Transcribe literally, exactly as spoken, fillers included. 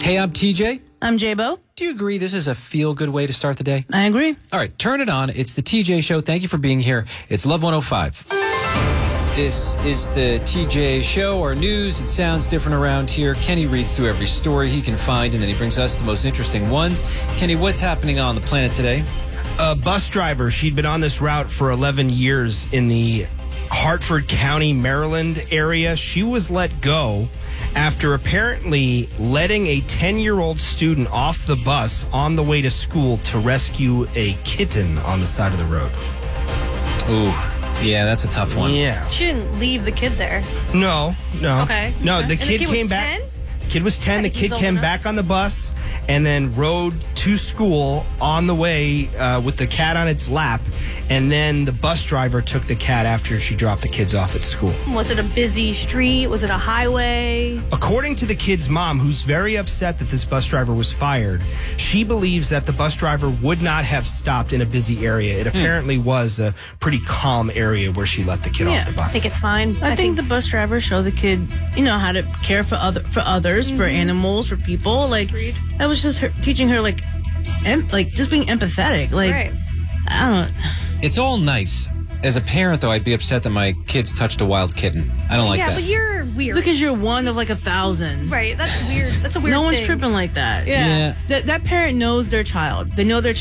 Hey, I'm T J. I'm J-Bo. Do you agree this is a feel-good way to start the day? I agree. All right, turn it on. It's the T J Show. Thank you for being here. It's Love one oh five. This is the T J Show, our news. It sounds different around here. Kenny reads through every story he can find, and then he brings us the most interesting ones. Kenny, what's happening on the planet today? A bus driver, she'd been on this route for eleven years in the Hartford County, Maryland area. She was let go after apparently letting a ten-year-old student off the bus on the way to school to rescue a kitten on the side of the road. Ooh, yeah, that's a tough one. Yeah. She didn't leave the kid there. No, no. Okay. No, Okay. the And the kid kid came was back. ten? The kid was ten. I The think kid he's old came enough. back on the bus and then rode to school on the way uh, with the cat on its lap. And then the bus driver took the cat after she dropped the kids off at school. Was it a busy street? Was it a highway? According to the kid's mom, who's very upset that this bus driver was fired, she believes that the bus driver would not have stopped in a busy area. It apparently was a pretty calm area where she let the kid Yeah, off the bus. I think it's fine. I, think, the bus driver showed the kid, you know, how to care for other for others, for animals, for people. Like, Agreed. I was just her, teaching her, like, em, like just being empathetic. Like, Right. I don't. It's all nice. As a parent, though, I'd be upset that my kids touched a wild kitten. I don't like yeah, that. but you're weird. Because you're one of like a thousand. Right, that's weird. That's a weird No one's thing. tripping like that. Yeah. That that parent knows their child. They know their